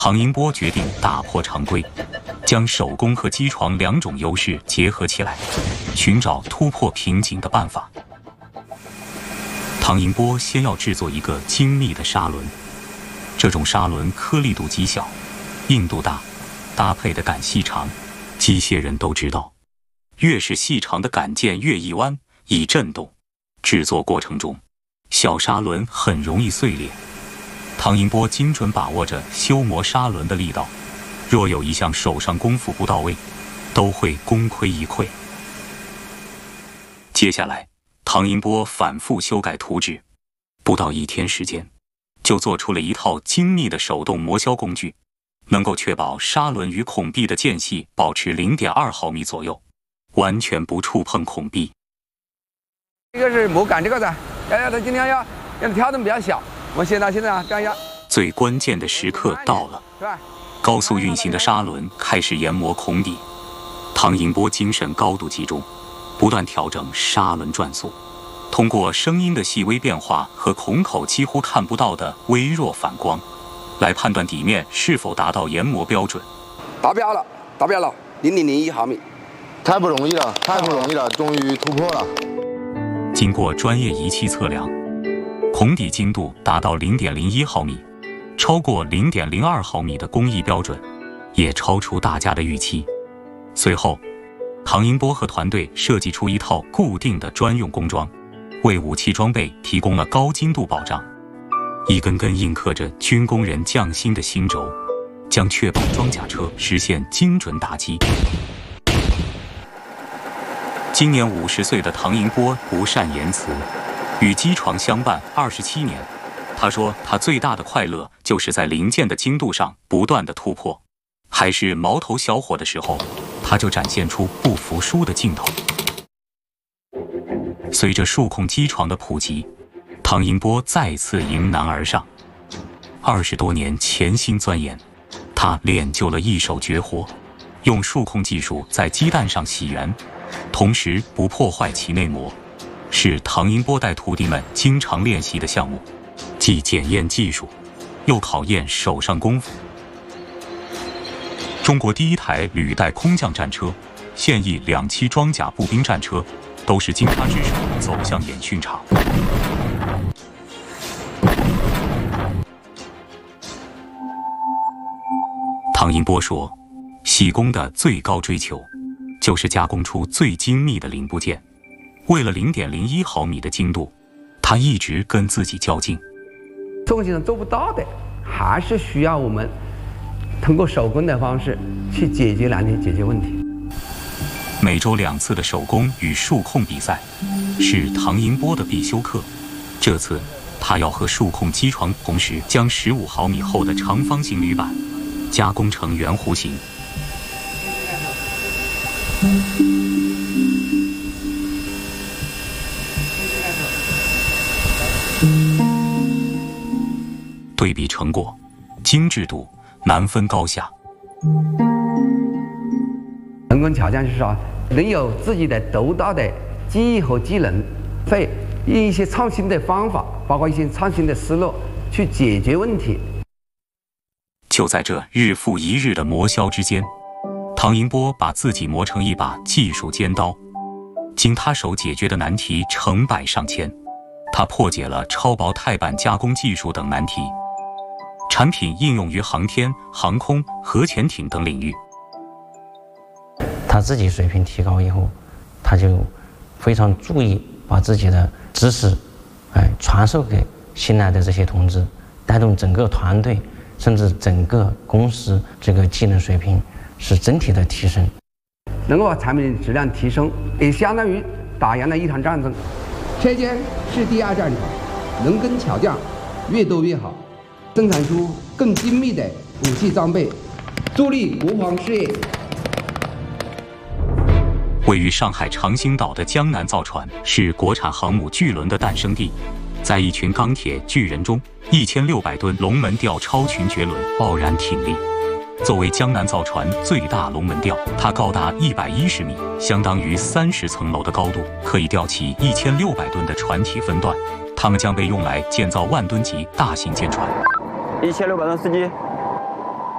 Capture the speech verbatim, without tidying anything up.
唐英波决定打破常规，将手工和机床两种优势结合起来，寻找突破瓶颈的办法。唐英波先要制作一个精密的砂轮，这种砂轮颗粒度极小，硬度大，搭配的杆细长。机械人都知道，越是细长的杆件越易弯，易震动。制作过程中，小砂轮很容易碎裂。唐英波精准把握着修磨砂轮的力道，若有一项手上功夫不到位，都会功亏一篑。接下来，唐英波反复修改图纸，不到一天时间，就做出了一套精密的手动磨削工具，能够确保砂轮与孔壁的间隙保持 零点二毫米左右，完全不触碰孔壁。 这个是磨杆这个的，要要它尽量要让它跳动比较小。我现在现在啊，这样压。 最关键的时刻到了， 是吧？ 高速运行的砂轮开始研磨孔底。唐英波精神高度集中，不断调整砂轮转速，通过声音的细微变化和孔口几乎看不到的微弱反光，来判断底面是否达到研磨标准。 达标了，达标了，零点零一毫米， 太不容易了，太不容易了，终于突破了。 经过专业仪器测量，孔底精度达到 零点零一毫米，超过 零点零二毫米的工艺标准，也超出大家的预期。随后，唐英波和团队设计出一套固定的专用工装，为武器装备提供了高精度保障。一根根印刻着军工人匠心的心轴，将确保装甲车实现精准打击。今年五十岁的唐英波不善言辞，与机床相伴二十七年。他说，他最大的快乐就是在零件的精度上不断的突破。还是毛头小伙的时候，他就展现出不服输的劲头。随着数控机床的普及，唐英波再次迎难而上。二十多年潜心钻研，他练就了一手绝活，用数控技术在鸡蛋上洗圆，同时不破坏其内膜，是唐英波带徒弟们经常练习的项目，既检验技术，又考验手上功夫。中国第一台履带空降战车，现役两栖装甲步兵战车，都是经他之手走向演训场。唐英波说，喜工的最高追求就是加工出最精密的零部件。为了 零点零一毫米的精度，他一直跟自己较劲。 重型上做不到的，还是需要我们通过手工的方式去解决难题、解决问题。 每周两次的手工与数控比赛，是唐英波的必修课。这次，他要和数控机床同时将十五毫米厚的长方形铝板加工成圆弧形。对比成果，精致度难分高下。 人工巧匠是说，能有自己的独到的技艺和技能，会用一些创新的方法，包括一些创新的思路去解决问题。 就在这日复一日的磨削之间，唐英波把自己磨成一把技术尖刀。经他手解决的难题成百上千，他破解了超薄钛板加工技术等难题。产品应用于航天、航空、核潜艇等领域。 他自己水平提高以后，他就非常注意把自己的知识，哎，传授给新来的这些同志，带动整个团队，甚至整个公司这个技能水平是整体的提升。 能够把产品质量提升，也相当于打赢了一场战争。车间是第二战场，能跟巧匠越多越好。生产出更精密的武器装备，助力国防事业。 位于上海长兴岛的江南造船是国产航母巨轮的诞生地。在一群钢铁巨人中，一千六百吨龙门吊超群绝轮傲然挺立。作为江南造船最大龙门吊，它高达一百一十米，相当于三十层楼的高度，可以吊起一千六百吨的船体分段。它们将被用来建造万吨级大型舰船。 一千六百吨司机